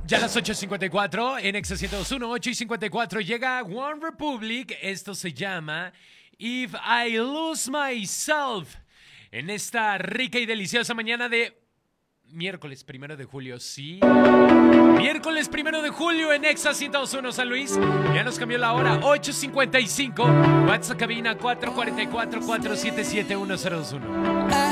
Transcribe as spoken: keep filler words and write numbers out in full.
Ya a las ocho y cincuenta y cuatro en Exa ciento dos punto uno, ocho y cincuenta y cuatro llega One Republic. Esto se llama If I Lose Myself. En esta rica y deliciosa mañana de miércoles primero de julio, sí. Miércoles primero de julio en Exa ciento dos punto uno San Luis. Ya nos cambió la hora, ocho cincuenta y cinco. WhatsApp cabina cuatro cuatro cuatro, cuatro siete siete, uno cero dos uno.